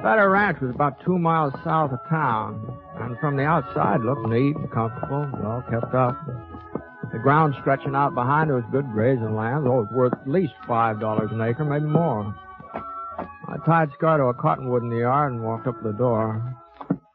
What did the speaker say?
Better Ranch was about 2 miles south of town, and from the outside looked neat and comfortable, well kept up. The ground stretching out behind it was good grazing land. Oh, it was worth at least $5 an acre, maybe more. I tied Scar to a cottonwood in the yard and walked up to the door.